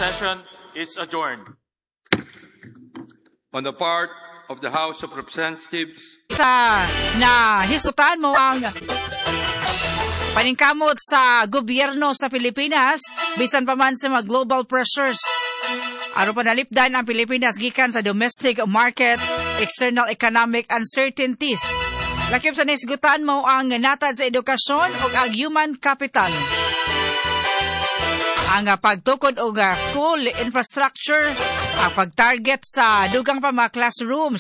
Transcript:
session is adjourned. On the part of the House of Representatives, na hisutan mo ang paningkamot sa gobyerno sa Pilipinas bisan pa man sa mga global pressures. Aron panalipdan ang Pilipinas gikan sa domestic market, external economic uncertainties. Lakip sa nisgutan mo ang natad sa edukasyon o ang human capital. Ang pagtukod og school infrastructure, ang pagtarget sa dugang pa mga classrooms